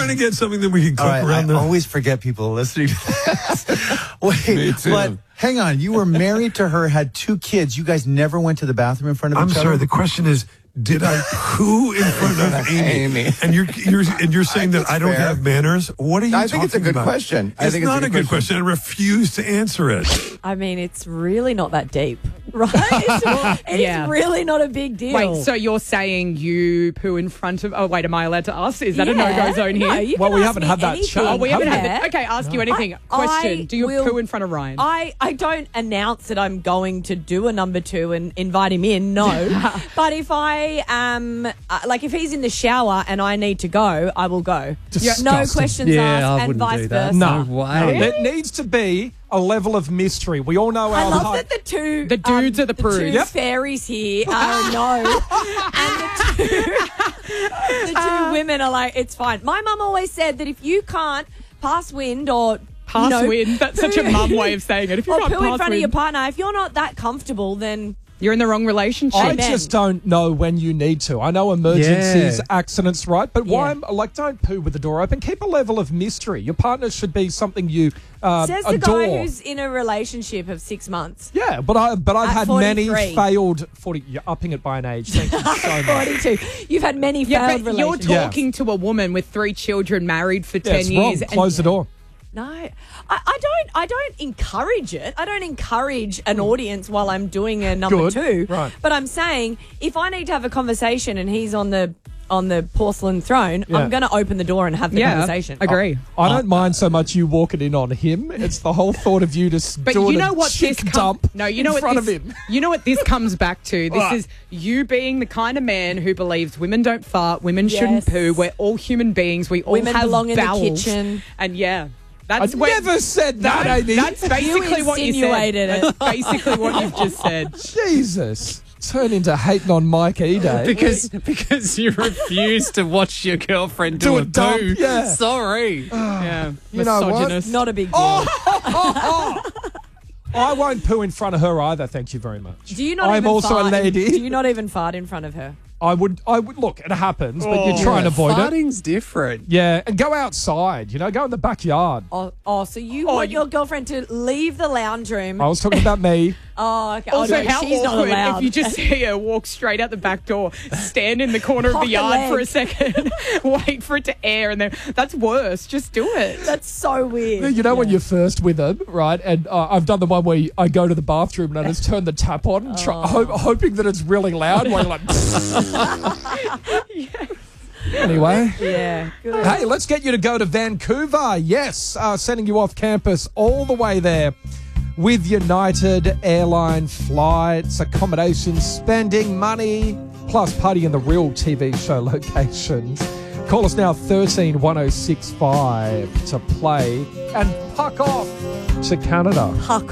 trying to get something that we can cook around I always forget people are listening to this. Wait, Me too. but hang on. You were married to her, had 2 kids. You guys never went to the bathroom in front of each other? I'm sorry. The question is, did I poo in front of Amy? And you're saying that I don't have manners? What are you talking about? I think it's a good question. It's not a good question. I refuse to answer it. I mean, it's really not that deep, right? It's really not a big deal. Wait, so you're saying you poo in front of... Oh, wait, am I allowed to ask? Is that a no-go zone here? No, you Well, can we ask haven't me had that anything. chat. Oh, we haven't had Yeah. that. Okay, ask you anything. Question, do you poo in front of Ryan? I don't announce that I'm going to do a number 2 and invite him in, no. But if I if he's in the shower and I need to go, I will go. Disgusting. No questions asked and vice versa. No way. There needs to be a level of mystery. We all know I our love that the dudes are the prudes. two Yep. fairies here are no. And the two women are like, it's fine. My mum always said that if you can't pass wind or wind. That's such a mum way of saying it. If you or can't poo in pass front wind, of your partner, if you're not that comfortable, then you're in the wrong relationship. I just don't know when you need to. I know emergencies, accidents, right? But why? Don't poo with the door open. Keep a level of mystery. Your partner should be something you says the adore. guy who's in a relationship of 6 months. Yeah, but I've had 43. many failed 40. You're upping it by an age. Thank you so much. 42. You've had many failed but you're relationships. talking to a woman with 3 children, married for 10 it's years. wrong. Close the door. No, I don't encourage it. I don't encourage an audience while I'm doing a number 2. Right. But I'm saying if I need to have a conversation and he's on the porcelain throne, I'm going to open the door and have the conversation. Agree. I don't mind so much you walking in on him. It's the whole thought of you just But doing you know a what chick this dump you know in what front this, of him. You know what this comes back to? This Right. is you being the kind of man who believes women don't fart, women shouldn't poo. We're all human beings. We all Women have belong in the bowels. kitchen. And I never said that, Amy. That's basically You what you said. insinuated it. That's basically what you've just said. Jesus. Turn into hating on Mike E-Day. Because you refuse to watch your girlfriend Do do a a dump, poo. yeah. Sorry. Yeah. You know what? Misogynist. Not a big deal. I won't poo in front of her either, thank you very much. Do you not I'm even also fart a lady. Do you not even fart in front of her? I would look, it happens, but you try and avoid it. Farting's different. Yeah, and go outside, go in the backyard. So you want your girlfriend to leave the lounge room? I was talking about me. Oh, okay. Also, no, how she's not awkward allowed. if you just see her walk straight out the back door, stand in the corner of Cock the a yard for a leg. second, wait for it to air, and then that's worse. Just do it. That's so weird. When you're first with them, right? And I've done the one where I go to the bathroom and I just turn the tap on, hoping that it's really loud. While you're like, Anyway. Yeah. Good. Hey, let's get you to go to Vancouver. Yes, sending you off campus all the way there with United Airline flights, accommodations, spending money, plus party in the real TV show locations. Call us now, 13 1065 to play and puck off to Canada. Puck